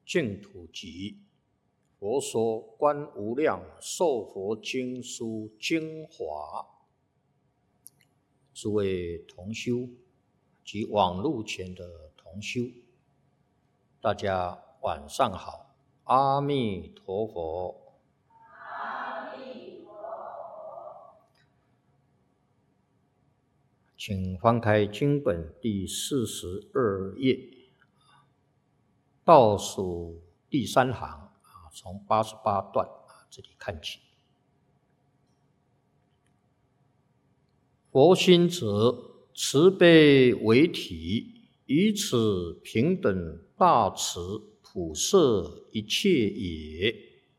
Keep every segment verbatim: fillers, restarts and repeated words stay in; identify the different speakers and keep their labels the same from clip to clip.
Speaker 1: 净土集，佛说观无量寿佛经书精华。诸位同修及网路前的同修，大家晚上好，阿弥陀佛。
Speaker 2: 阿弥陀佛。
Speaker 1: 请翻开经本第四十二页，倒数第三行，从八十八段这里看起。佛心者，慈悲为体，以此平等大慈普摄一切也。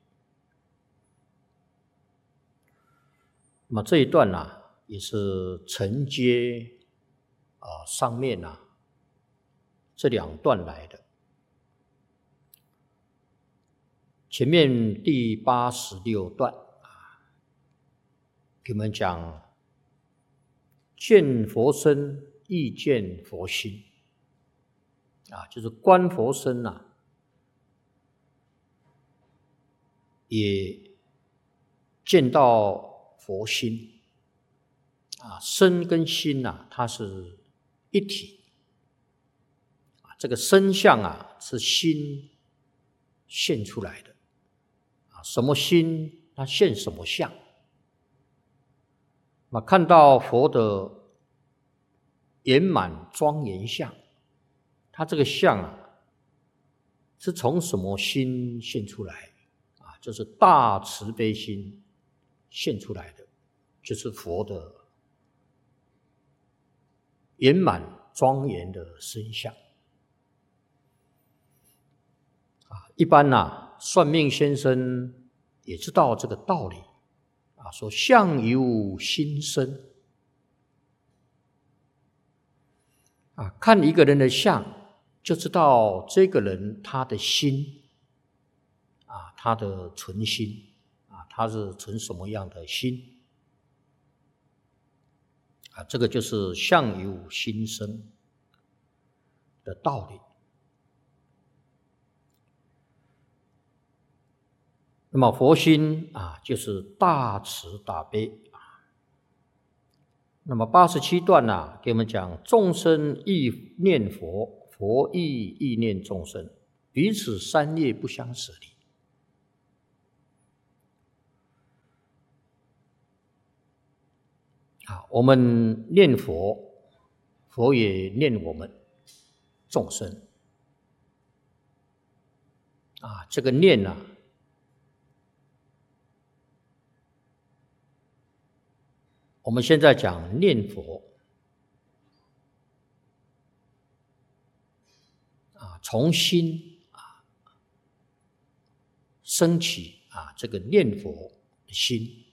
Speaker 1: 那么这一段呢、啊，也是承接啊上面啊这两段来的。前面第八十六段啊，给我们讲见佛身亦见佛心啊，就是观佛身啊，也见到佛心啊，身跟心啊，它是一体啊，这个身相啊是心现出来的。什么心，它现什么相。那看到佛的圆满庄严相，它这个相啊，是从什么心现出来啊？就是大慈悲心现出来的，就是佛的圆满庄严的身相啊。一般啊算命先生也知道这个道理啊，说相由心生啊，看一个人的相就知道这个人他的心啊，他的存心啊，他是存什么样的心啊？这个就是相由心生的道理。那么佛心啊，就是大慈大悲啊。那么八十七段呢、啊，给我们讲众生亦念佛，佛亦亦念众生，彼此三业不相舍离。啊，我们念佛，佛也念我们众生。啊，这个念呢、啊。我们现在讲念佛啊，从心啊升起啊，这个念佛的心。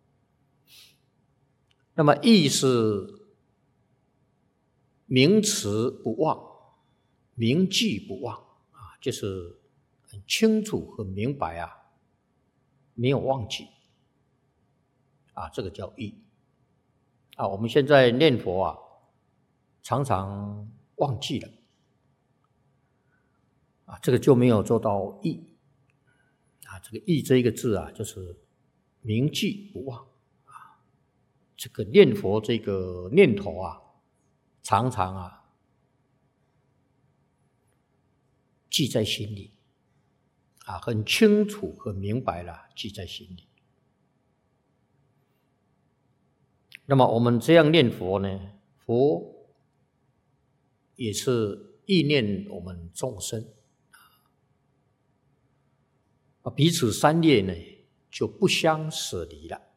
Speaker 1: 那么意是名词不忘，铭记不忘啊，就是很清楚、很明白啊，没有忘记啊，这个叫意。啊，我们现在念佛啊，常常忘记了，啊，这个就没有做到意，啊，这个意这一个字啊，就是铭记不忘，啊，这个念佛这个念头啊，常常啊记在心里，啊，很清楚、很明白了，记在心里。那么我们这样念佛呢，佛也是意念我们众生啊，彼此三业呢就不相舍离了。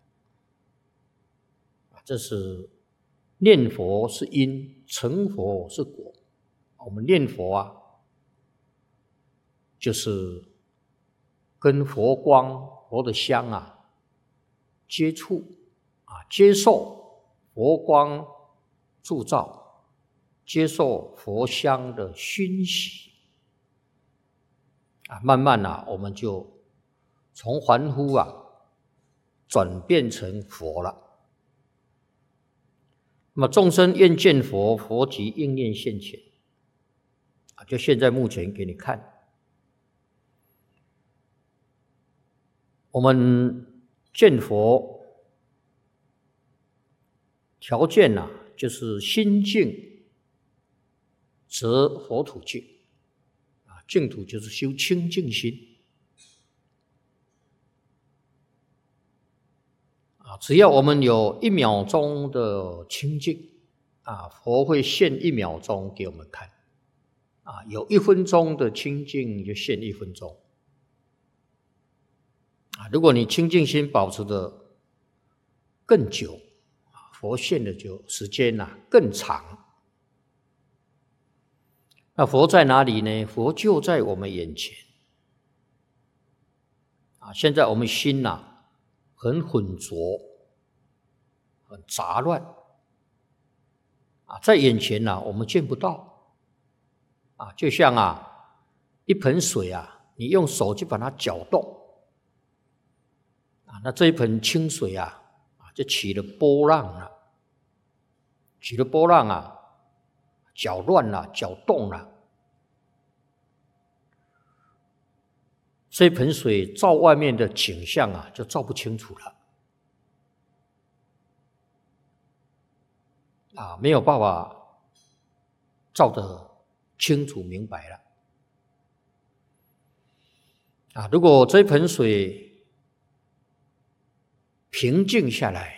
Speaker 1: 这是念佛是因，成佛是果。我们念佛啊，就是跟佛光、佛的香啊接触啊，接受佛光铸造，接受佛香的熏习啊，慢慢啊，我们就从凡夫啊转变成佛了。那么众生愿见佛，佛即应念现前啊，就现在目前给你看我们见佛条件啊，就是心净则佛土净啊，净土就是修清净心啊。只要我们有一秒钟的清净啊，佛会现一秒钟给我们看啊，有一分钟的清净就现一分钟啊。如果你清净心保持的更久，佛现的就时间啊更长。那佛在哪里呢？佛就在我们眼前啊。现在我们心啊很浑浊，很杂乱啊，在眼前啊我们见不到啊，就像啊一盆水啊，你用手去把它搅动啊，那这一盆清水啊就起了波浪了，起了波浪啊，搅乱了，搅动了，这盆水照外面的景象啊，就照不清楚了啊，没有办法照得清楚明白了啊。如果这盆水平静下来，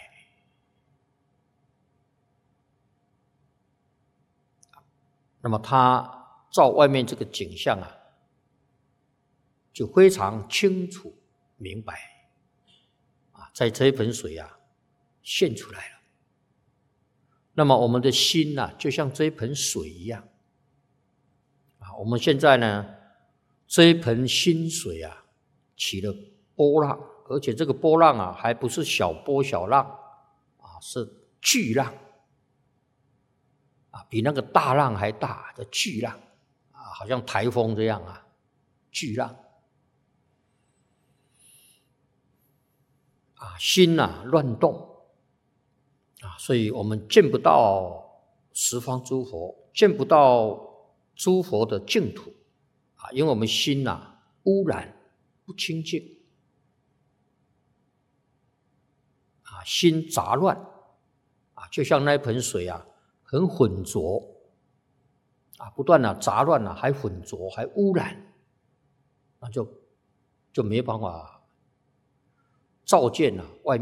Speaker 1: 那么它照外面这个景象啊，就非常清楚明白啊，在这一盆水啊现出来了。那么我们的心啊，就像这一盆水一样啊。我们现在呢，这一盆心水啊起了波浪，而且这个波浪啊还不是小波小浪啊，是巨浪啊，比那个大浪还大的巨浪啊，好像台风这样啊，巨浪啊，心啊乱动啊，所以我们见不到十方诸佛，见不到诸佛的净土啊，因为我们心啊污染不清净啊，心杂乱啊，就像那盆水啊很浑浊啊，不断的杂乱啊，还浑浊还污染，那就就没办法照见啊外面